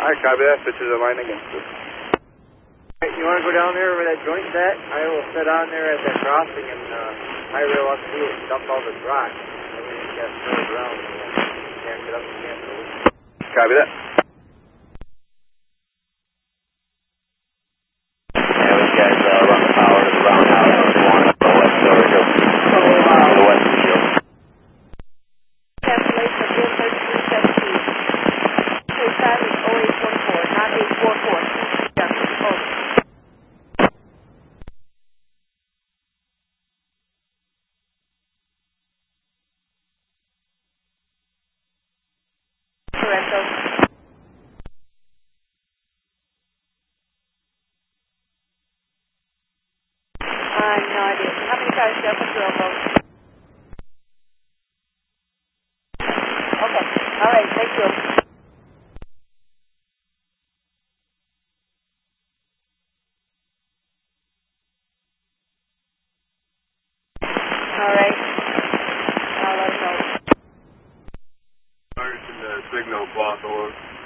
Alright, copy that. Switches the line again. Hey, you want to go down there where that joint's at? I will sit on there at that crossing and highway will see it and dump all this rock. And then you got to throw it around. Can't get up and can't go. Copy that. Yeah, these guys run the power to the roundhouse. They want to go west over here. To the west of the field. Cancellation of Bill 3317. Code time is 0814, not 844. Over. Correcto. No idea. How many cars do you have for drill boat? Okay. All right. Thank you. All right. I'll let him know. Signal block over.